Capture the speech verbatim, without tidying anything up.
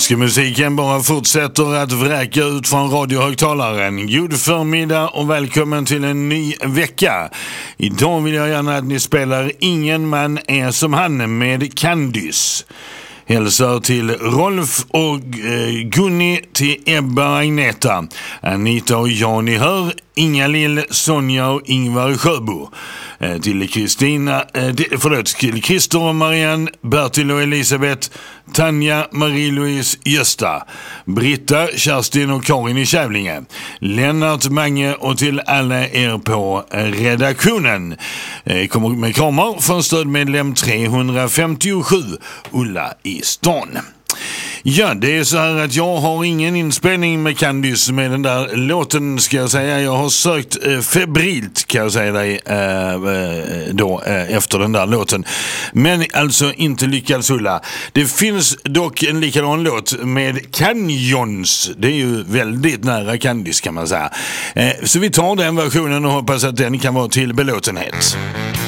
Önskemusiken bara fortsätter att vräka ut från radiohögtalaren. God förmiddag och välkommen till en ny vecka. Idag vill jag gärna att ni spelar Ingen man är som han med Candys. Hälsar till Rolf och eh, Gunni, till Ebba, Agneta, Anita och Jani hör, Inga-Lill, Sonja och Ingvar Sjöbo. Eh, till Kristina, eh, förlåt, till Christer och Marianne, Bertil och Elisabeth, Tanja, Marie-Louise, Gösta, Britta, Kerstin och Karin i Kävlinge, Lennart, Mange och till alla er på eh, redaktionen. Eh, kommer med kramar från stödmedlem trehundrafemtiosju, Ulla i stan. Ja, det är så här att jag har ingen inspelning med Candys med den där låten, ska jag säga. Jag har sökt eh, febrilt, kan jag säga dig, eh, då, eh, efter den där låten. Men alltså inte lyckats, Ulla. Det finns dock en likadan låt med Canyons. Det är ju väldigt nära Candys, kan man säga. Eh, så vi tar den versionen och hoppas att den kan vara till belåtenhet.